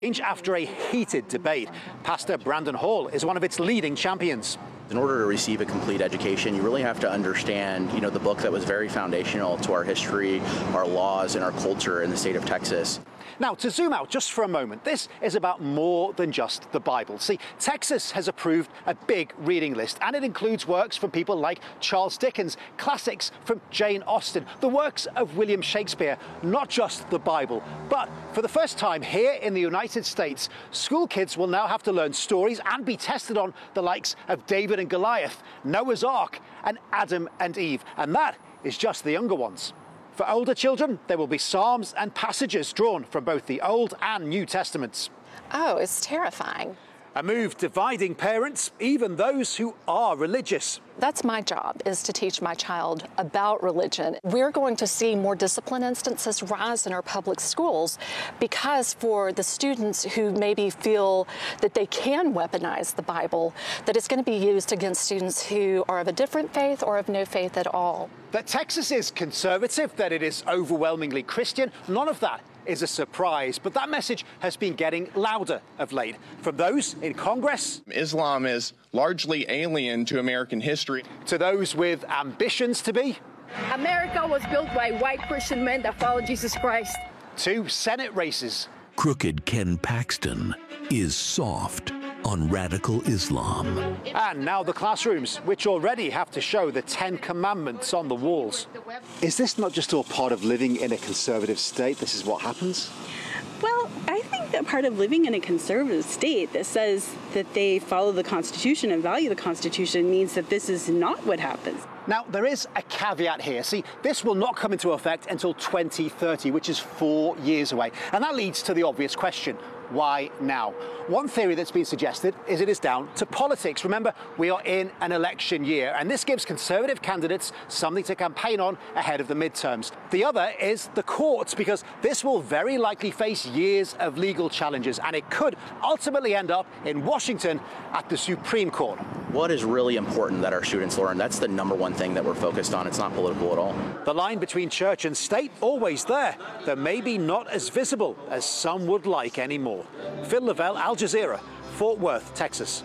After a heated debate, Pastor Brandon Hall is one of its leading champions. In order to receive a complete education, you really have to understand, the book that was very foundational to our history, our laws, and our culture in the state of Texas. Now, to zoom out just for a moment, this is about more than just the Bible. See, Texas has approved a big reading list, and it includes works from people like Charles Dickens, classics from Jane Austen, the works of William Shakespeare, not just the Bible. But for the first time here in the United States, school kids will now have to learn stories and be tested on the likes of David and Goliath, Noah's Ark, and Adam and Eve. And that is just the younger ones. For older children, there will be psalms and passages drawn from both the Old and New Testaments. Oh, it's terrifying. A move dividing parents, even those who are religious. That's my job, is to teach my child about religion. We're going to see more discipline instances rise in our public schools because for the students who maybe feel that they can weaponize the Bible, that it's going to be used against students who are of a different faith or of no faith at all. That Texas is conservative, that it is overwhelmingly Christian, none of that is a surprise, but that message has been getting louder of late from those in Congress. Islam is largely alien to American history. To those with ambitions to be. America was built by white Christian men that follow Jesus Christ. To Senate races. Crooked Ken Paxton is soft on radical Islam. And now the classrooms, which already have to show the 10 Commandments on the walls. Is this not just all part of living in a conservative state? This is what happens? Well, I think that part of living in a conservative state that says that they follow the Constitution and value the Constitution means that this is not what happens. Now, there is a caveat here. See, this will not come into effect until 2030, which is 4 years away. And that leads to the obvious question. Why now? One theory that's been suggested is it is down to politics. Remember, we are in an election year, and this gives conservative candidates something to campaign on ahead of the midterms. The other is the courts, because this will very likely face years of legal challenges, and it could ultimately end up in Washington at the Supreme Court. What is really important that our students learn? That's the number one thing that we're focused on. It's not political at all. The line between church and state, always there, though maybe not as visible as some would like anymore. Phil Lavelle, Al Jazeera, Fort Worth, Texas.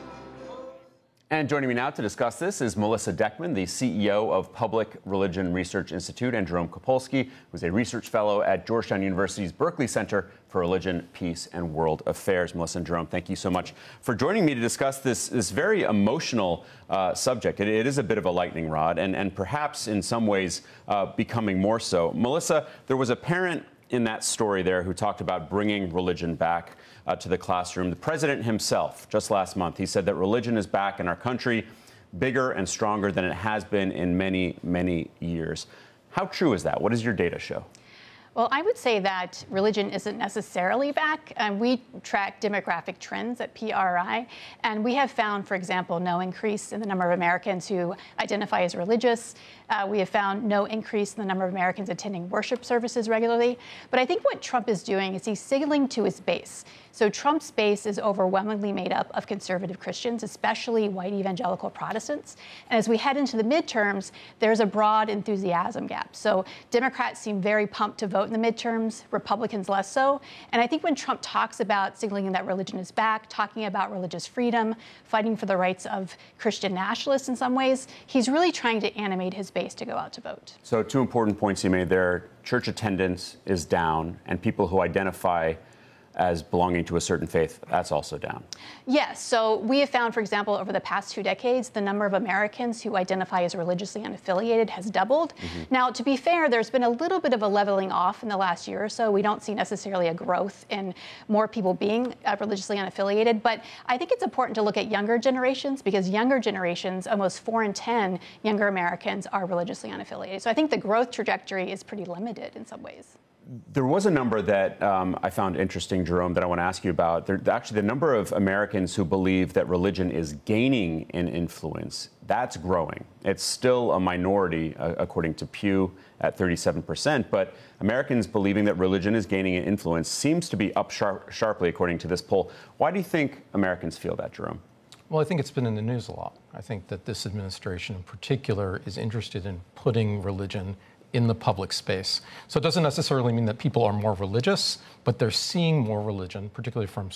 And joining me now to discuss this is Melissa Deckman, the CEO of Public Religion Research Institute, and Jerome Kopolsky, who's a research fellow at Georgetown University's Berkeley Center for Religion, Peace, and World Affairs. Melissa and Jerome, thank you so much for joining me to discuss this very emotional subject. It is a bit of a lightning rod, and perhaps in some ways becoming more so. Melissa, there was a parent in that story there who talked about bringing religion back to the classroom. The president himself, just last month, he said that religion is back in our country, bigger and stronger than it has been in many, many years. How true is that? What does your data show? Well, I would say that religion isn't necessarily back. We track demographic trends at PRI, and we have found, for example, no increase in the number of Americans who identify as religious. We have found no increase in the number of Americans attending worship services regularly. But I think what Trump is doing is he's signaling to his base. So Trump's base is overwhelmingly made up of conservative Christians, especially white evangelical Protestants. And as we head into the midterms, there's a broad enthusiasm gap. So Democrats seem very pumped to vote in the midterms, Republicans less so. And I think when Trump talks about signaling that religion is back, talking about religious freedom, fighting for the rights of Christian nationalists in some ways, he's really trying to animate his base to go out to vote. So 2 important points you made there. Church attendance is down, and people who identify as belonging to a certain faith, that's also down. Yes. So we have found, for example, over the past 2 decades, the number of Americans who identify as religiously unaffiliated has doubled. Now, to be fair, there's been a little bit of a leveling off in the last year or so. We don't see necessarily a growth in more people being religiously unaffiliated. But I think it's important to look at younger generations, because younger generations, almost 4 in 10 younger Americans are religiously unaffiliated. So I think the growth trajectory is pretty limited in some ways. There was a number that I found interesting, Jerome, that I want to ask you about. Actually, the number of Americans who believe that religion is gaining in influence, that's growing. It's still a minority, according to Pew, at 37%. But Americans believing that religion is gaining in influence seems to be up sharply, according to this poll. Why do you think Americans feel that, Jerome? Well, I think it's been in the news a lot. I think that this administration in particular is interested in putting religion in the public space. So it doesn't necessarily mean that people are more religious, but they're seeing more religion, particularly from